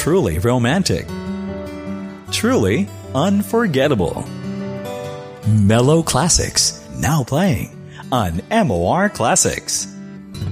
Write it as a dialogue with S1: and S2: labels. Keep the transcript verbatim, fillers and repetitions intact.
S1: truly romantic. Truly unforgettable. Mellow Classics, now playing on M O R Classics.